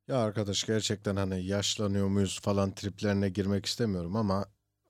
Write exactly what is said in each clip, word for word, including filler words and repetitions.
Ya arkadaş gerçekten hani yaşlanıyor muyuz falan triplerine girmek istemiyorum ama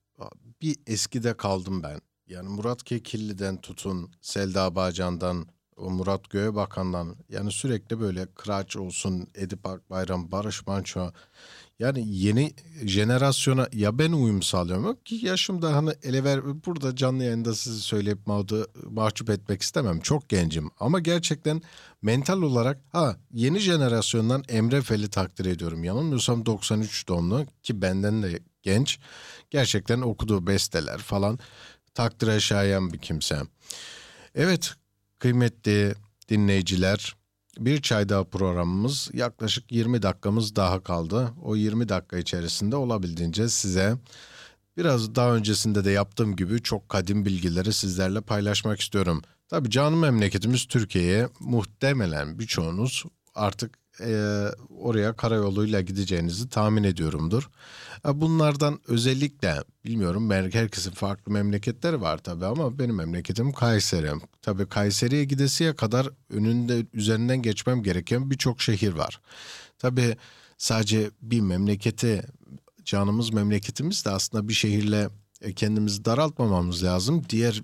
bir eskide kaldım ben. Yani Murat Kekilli'den tutun, Selda Bağcan'dan, o Murat Göğebakan'dan yani sürekli böyle Kıraç olsun, Edip Akbayram, Barış Manço. Yani yeni jenerasyona ya ben uyum sağlıyorum ki yaşımda hani ele ver burada canlı yayında sizi söyleyip mağdu, mahcup etmek istemem. Çok gencim ama gerçekten mental olarak ha yeni jenerasyondan Emre Fel'i takdir ediyorum. Yanılmıyorsam doksan üç doğumlu ki benden de genç. Gerçekten okuduğu besteler falan takdire şayan bir kimse. Evet, kıymetli dinleyiciler, bir çay daha programımız yaklaşık yirmi dakikamız daha kaldı. O yirmi dakika içerisinde olabildiğince size biraz daha öncesinde de yaptığım gibi çok kadim bilgileri sizlerle paylaşmak istiyorum. Tabii canım memleketimiz Türkiye'ye muhtemelen birçoğunuz artık eee, oraya karayoluyla gideceğinizi tahmin ediyorumdur. Ha, bunlardan özellikle bilmiyorum belki herkesin farklı memleketleri var tabii ama benim memleketim Kayseri. Tabii Kayseri'ye gidesiye kadar önünde üzerinden geçmem gereken birçok şehir var. Tabii sadece bir memleketi canımız memleketimiz de aslında bir şehirle e, kendimizi daraltmamamız lazım. Diğer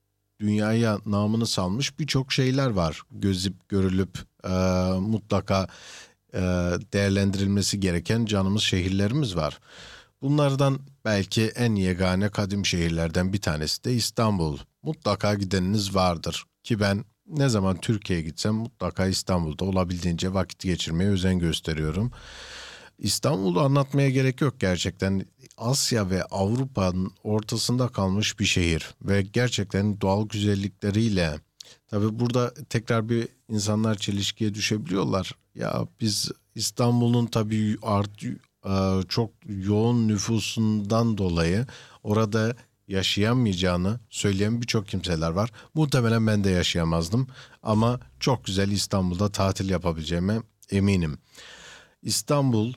dünyaya namını salmış birçok şeyler var. Gözüp görülüp e, mutlaka e, değerlendirilmesi gereken canımız şehirlerimiz var. Bunlardan belki en yegane kadim şehirlerden bir tanesi de İstanbul. Mutlaka gideniniz vardır ki ben ne zaman Türkiye'ye gitsem mutlaka İstanbul'da olabildiğince vakit geçirmeye özen gösteriyorum. İstanbul'u anlatmaya gerek yok gerçekten. Asya ve Avrupa'nın ortasında kalmış bir şehir ve gerçekten doğal güzellikleriyle tabii burada tekrar bir insanlar çelişkiye düşebiliyorlar. Ya biz İstanbul'un tabii art, e, çok yoğun nüfusundan dolayı orada yaşayamayacağını söyleyen birçok kimseler var. Muhtemelen ben de yaşayamazdım ama çok güzel İstanbul'da tatil yapabileceğime eminim. İstanbul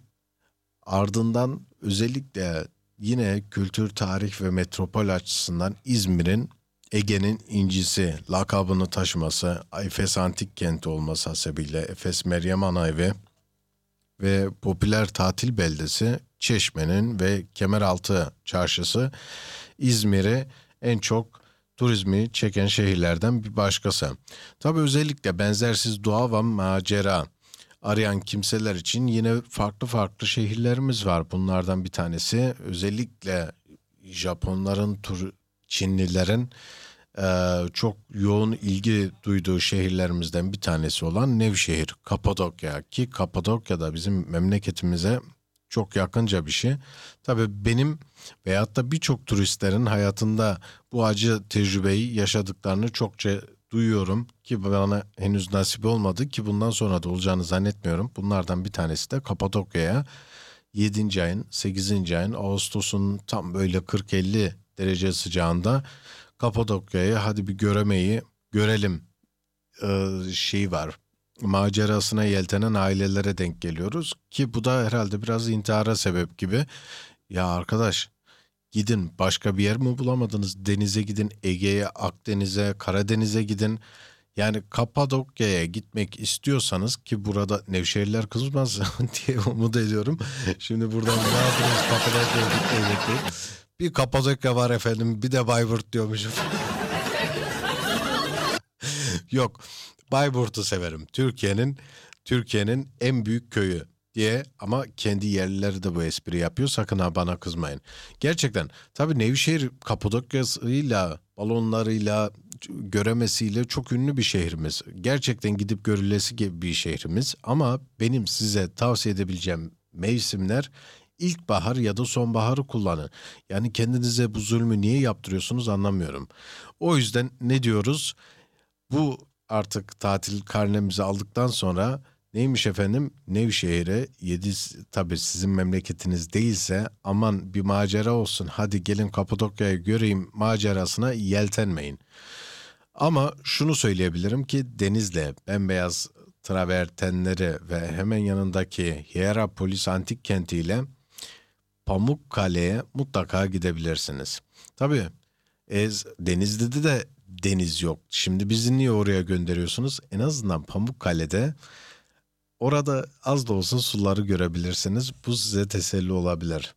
ardından özellikle yine kültür, tarih ve metropol açısından İzmir'in Ege'nin incisi lakabını taşıması, Efes Antik Kenti olması hasebiyle Efes Meryem Ana Evi ve popüler tatil beldesi Çeşme'nin ve Kemeraltı Çarşısı İzmir'i en çok turizmi çeken şehirlerden bir başkası. Tabii özellikle benzersiz doğa ve macera arayan kimseler için yine farklı farklı şehirlerimiz var. Bunlardan bir tanesi özellikle Japonların, tur, Çinlilerin eee, çok yoğun ilgi duyduğu şehirlerimizden bir tanesi olan Nevşehir, Kapadokya ki Kapadokya da bizim memleketimize çok yakınca bir şey. Tabii benim veyahut da birçok turistlerin hayatında bu acı tecrübeyi yaşadıklarını çokça duyuyorum ki bana henüz nasip olmadı ki bundan sonra da olacağını zannetmiyorum. Bunlardan bir tanesi de Kapadokya'ya yedinci ayın sekizinci ayın Ağustos'un tam böyle kırk elli derece sıcağında Kapadokya'ya hadi bir göremeyi görelim e, şey var. Macerasına yeltenen ailelere denk geliyoruz ki bu da herhalde biraz intihara sebep gibi. Ya arkadaş gidin başka bir yer mi bulamadınız? Denize gidin, Ege'ye, Akdeniz'e, Karadeniz'e gidin. Yani Kapadokya'ya gitmek istiyorsanız ki burada Nevşehirliler kızmaz diye umut ediyorum. Şimdi buradan ne yapıyoruz Kapadokya'ya gitmeyi bekleyin. Bir Kapadokya var efendim bir de Bayburt diyormuşum. Yok. Bayburt'u severim. Türkiye'nin Türkiye'nin en büyük köyü diye ama kendi yerlileri de bu espri yapıyor. Sakın ha bana kızmayın. Gerçekten tabii Nevşehir Kapadokya'sıyla, balonlarıyla, göremesiyle çok ünlü bir şehrimiz. Gerçekten gidip görülesi gibi bir şehrimiz ama benim size tavsiye edebileceğim mevsimler ilkbahar ya da sonbaharı kullanın. Yani kendinize bu zulmü niye yaptırıyorsunuz anlamıyorum. O yüzden ne diyoruz? Bu artık tatil karnemizi aldıktan sonra neymiş efendim? Nevşehir'e yedi tabii sizin memleketiniz değilse aman bir macera olsun hadi gelin Kapadokya'yı göreyim macerasına yeltenmeyin. Ama şunu söyleyebilirim ki Deniz'le bembeyaz travertenleri ve hemen yanındaki Hierapolis Antik Kenti ile Pamukkale'ye mutlaka gidebilirsiniz. Tabii Ez, Denizli'de de deniz yok. Şimdi bizi niye oraya gönderiyorsunuz? En azından Pamukkale'de Orada az da olsa suları görebilirsiniz. Bu size teselli olabilir.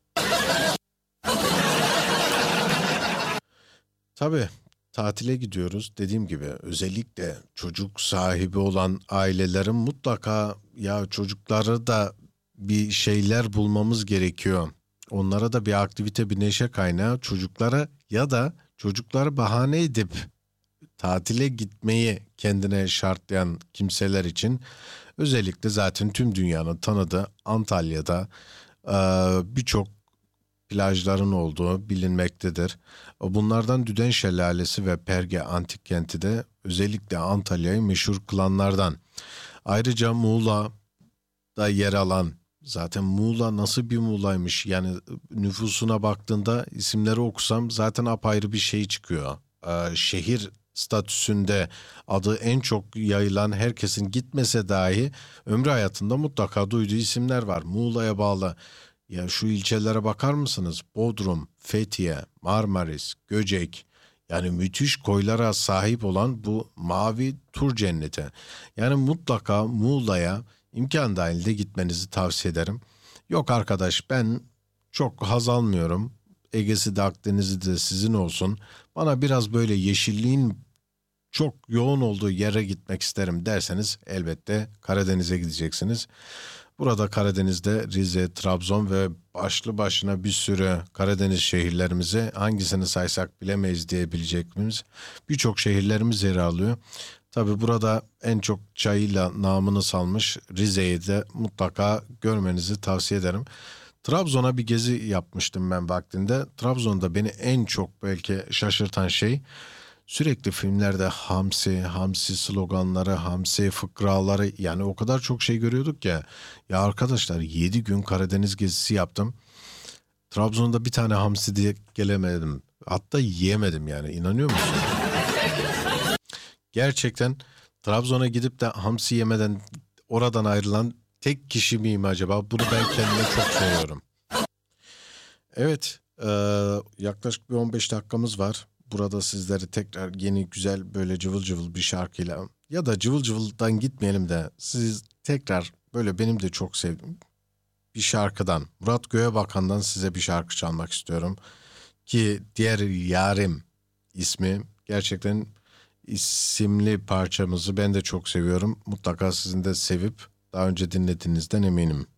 Tabii tatile gidiyoruz. Dediğim gibi özellikle çocuk sahibi olan ailelerin mutlaka ya çocukları da bir şeyler bulmamız gerekiyor. Onlara da bir aktivite, bir neşe kaynağı çocuklara ya da çocukları bahane edip tatile gitmeyi kendine şartlayan kimseler için özellikle zaten tüm dünyanın tanıdığı Antalya'da eee, birçok plajların olduğu bilinmektedir. Bunlardan Düden Şelalesi ve Perge Antik Kenti de özellikle Antalya'yı meşhur kılanlardan. Ayrıca Muğla'da yer alan, zaten Muğla nasıl bir Muğla'ymış yani nüfusuna baktığında isimleri okusam zaten apayrı bir şey çıkıyor. Ee, şehir statüsünde adı en çok yayılan herkesin gitmese dahi ömrü hayatında mutlaka duyduğu isimler var. Muğla'ya bağlı ya şu ilçelere bakar mısınız? Bodrum, Fethiye, Marmaris, Göcek. Yani müthiş koylara sahip olan bu mavi tur cenneti. Yani mutlaka Muğla'ya imkan dahilinde gitmenizi tavsiye ederim. Yok arkadaş ben çok haz almıyorum. Ege'si de Akdeniz'i de sizin olsun. Bana biraz böyle yeşilliğin çok yoğun olduğu yere gitmek isterim derseniz elbette Karadeniz'e gideceksiniz. Burada Karadeniz'de Rize, Trabzon ve başlı başına bir sürü Karadeniz şehirlerimizi hangisini saysak bilemeyiz diyebileceğimiz birçok şehirlerimiz yer alıyor. Tabi burada en çok çayıyla namını salmış Rize'yi de mutlaka görmenizi tavsiye ederim. Trabzon'a bir gezi yapmıştım ben vaktinde. Trabzon'da beni en çok belki şaşırtan şey sürekli filmlerde hamsi, hamsi sloganları, hamsi fıkraları yani o kadar çok şey görüyorduk ya. Ya arkadaşlar yedi gün Karadeniz gezisi yaptım. Trabzon'da bir tane hamsi diye gelemedim. Hatta yiyemedim yani inanıyor musun? Gerçekten Trabzon'a gidip de hamsi yemeden oradan ayrılan tek kişi miyim acaba? Bunu ben kendime çok soruyorum. Evet, eee, yaklaşık bir on beş dakikamız var. Burada sizleri tekrar yeni güzel böyle cıvıl cıvıl bir şarkıyla ya da cıvıl cıvıldan gitmeyelim de siz tekrar böyle benim de çok sevdiğim bir şarkıdan Murat Göğebakan'dan size bir şarkı çalmak istiyorum. Ki diğer Yarim ismi gerçekten isimli parçamızı ben de çok seviyorum. Mutlaka sizin de sevip daha önce dinlediğinizden eminim.